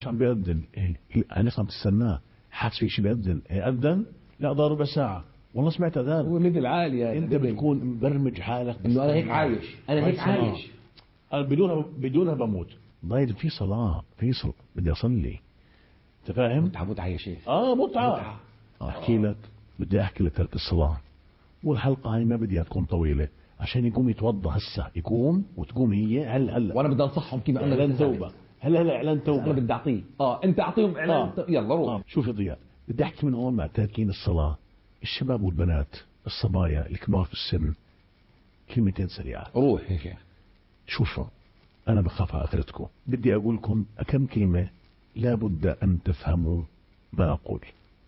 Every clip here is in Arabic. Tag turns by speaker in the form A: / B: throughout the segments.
A: عم بيأذن. أنا عم تستناه، حاسس في شيء بيأذن. أذن لا ضل ربع ساعة والله سمعت أذان.
B: هو ليفل عالي يعني.
A: أنت بتكون مبرمج حالك
B: إنه أنا هيك عايش، أنا هيك عايش.
A: أنا بدونها بموت. ضايل في صلاة في بدي أصلي. أنت فاهم؟
B: متعة يا شيخ.
A: متعة. أحكي لك، بدي أحكي لك ترك الصلاة، والحلقة هاي ما بدي تكون طويلة عشان يقوم يتوضأ هسه، يقوم وتقوم هي هلا.
B: وأنا بدي أنصحهم كيف
A: إعلان توبة. هلا إعلان توبة.
B: أنا بدي أعطيه. أنت أعطيهم إعلان. يلا روح.
A: شوف يا ضياء، بدي أحكي من أول ما تاركين الصلاة، الشباب والبنات، الصبايا الكبار في السن، كلمتين سريعة.
B: روح يا شيخ.
A: شوفوا، أنا بخاف على آخرتكم، بدي أقول لكم كم كلمة لابد أن تفهموا ما أقول.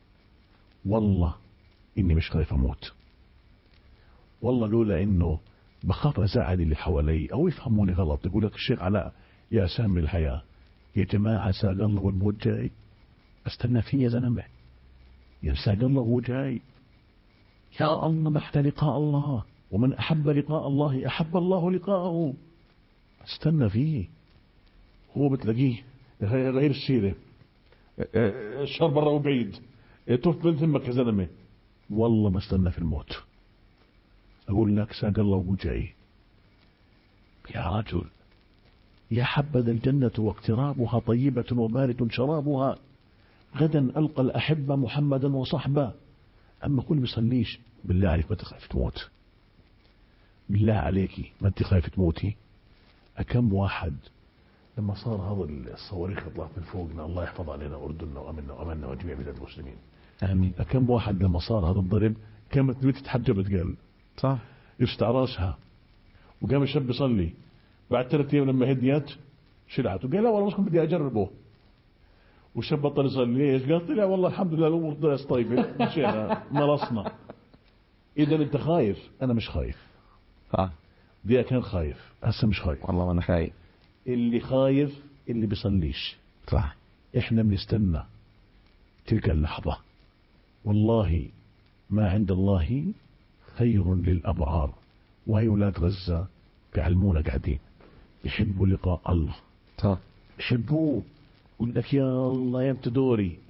A: والله إني مش خايف أموت، والله لولا إنه بخاف أزعل اللي حوالي أو يفهموني غلط. يقول لك الشيخ علاء يا سامي الحياة، يا جماعة ساق الله والموت جاي، استنى فيه يا زلمة، يا ساق الله هو جاي. يا الله بحت لقاء الله، ومن أحب لقاء الله أحب الله لقاءه. استنى فيه، هو بتلاقيه غير السيرة، الشر برا وبعيد، توف من ثمك يا زلمة. والله ما استنى في الموت. أقول لك ساق الله وهو جاي. يا رجل، يا حبذا الجنة واقترابها طيبة وبارد شرابها، غدا ألقى الأحبة محمدا وصحبه. أما كل بيصليش، بالله عليك ما تخاف تموت؟ بالله عليك ما انت خايف تموتي؟ أكم واحد لما صار هذا الصواريخ طلعت من فوقنا، الله يحفظ علينا أردننا وأمننا وجميع بلاد المسلمين،
B: آمين.
A: أكم واحد لما صار هذا الضرب كانت البنت تحجبت، قال
B: صح،
A: يفتح راسها، وقام الشاب يصلي. بعد 3 أيام لما هديت شلعته، قال لا والله بس بدي أجربه. والشاب بطل يصلي. ليش؟ قال طلع والله الحمد لله الأمور طلعت طيبة، مشينا مرصنا. إذا أنت خايف، أنا مش خايف. دي كان خايف، هسه مش خايف.
B: والله أنا خايف.
A: اللي خايف اللي بيصليش.
B: صح.
A: إحنا بنستنى تلك اللحظة. والله ما عند الله خير للأبرار. وهي أولاد غزة بيعلمونا قاعدين يحبوا لقاء الله.
B: صح.
A: يحبوه. يقول لك يا الله يمت دوري.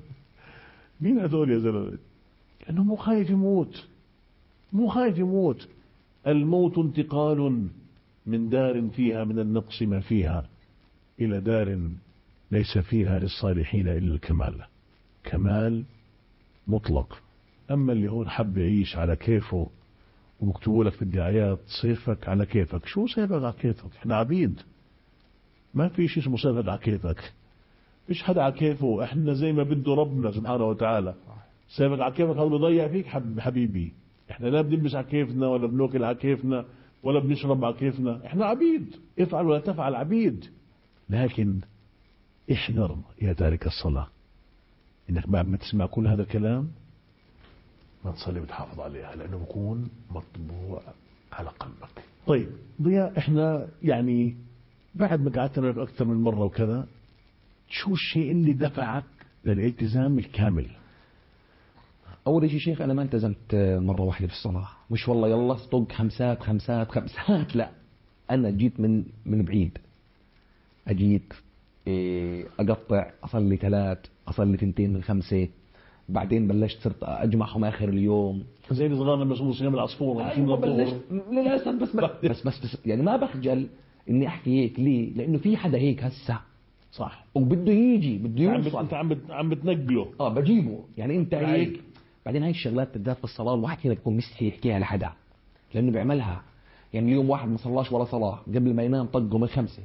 A: مين هذول يا زلمة؟ لأنه مو خايف يموت، مو خايف يموت. الموت انتقال من دار فيها من النقص ما فيها إلى دار ليس فيها للصالحين إلا الكمال، كمال مطلق. أما اللي هون حب يعيش على كيفه ومكتوب لك في الدعايات صيفك على كيفك، شو صيفك على كيفك؟ احنا عبيد، ما في شيء اسمه صيفك على كيفك. فيش حدا على كيفه، احنا زي ما بده ربنا سبحانه وتعالى. صيفك على كيفك هذا بيضيع فيك حبيبي. احنا لا بنلبس على كيفنا ولا بناكل على كيفنا ولا بنشرب على كيفنا، احنا عبيد، افعل ولا تفعل عبيد. لكن احذر يا تارك الصلاة، انك بعد ما تسمع كل هذا الكلام ما تصلي وتحافظ عليها، لانه بكون مطبوع على قلبك. طيب ضياء، احنا يعني بعد ما قعدت معك اكثر من مرة وكذا، شو الشيء اللي دفعك للالتزام الكامل؟
B: أول شيء شيخ، أنا ما التزمت مرة واحدة في الصلاة. مش والله يلا طق خمسات لا. أنا جيت من بعيد، أجيت أقطع، أصلي 3، أصلي 2 من 5، بعدين بلشت صرت أجمعهم آخر اليوم
A: زي الصغار لما يصوموا صيام العصفور.
B: للأسف بس يعني ما بخجل إني أحكي هيك. ليه؟ لأنه في حدا هيك هسه
A: صح،
B: وبده يجي بده يوصل.
A: انت عم بتنقله.
B: بجيبه يعني. انت هيك. بعدين هاي الشغلات بالذات في الصلاه الواحد كذا بيكون مستحي يحكيها لحدا، لانه بيعملها. يعني اليوم واحد ما صلاش ولا صلاه، قبل ما ينام طقه من 5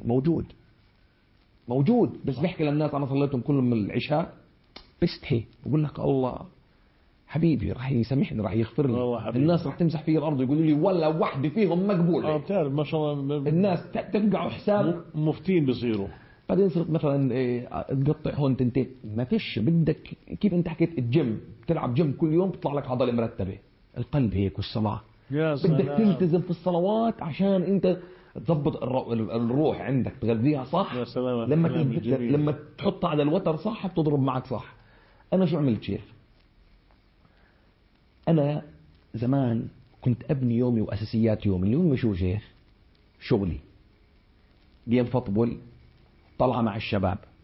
B: موجود بس بيحكي للناس انا صليتهم كلهم من العشاء. بيستحي بقول لك الله حبيبي راح يسامحني، راح يغفر لي. الناس راح تمسح في الارض يقولوا لي ولا واحده فيهم مقبوله.
A: بتعرف ما شاء الله
B: الناس ترجعوا حساب
A: مفتين بيصيروا.
B: بعدين صرت مثلا تقطع هون 2، ما فيش. بدك كيف انت حكيت الجيم، تلعب جيم كل يوم بيطلع لك عضله مرتبه. القلب هيك والصلاه. بدك تلتزم في الصلوات عشان انت تضبط الروح عندك، تغذيها صح.
A: يا سلام.
B: لما تحطها على الوتر صح بتضرب معك صح. انا شو عملت شيخ؟ انا زمان كنت ابني يومي واساسيات يومي. اليوم شو شيخ؟ شغلي، جيم فوتبول، طلعة مع الشباب،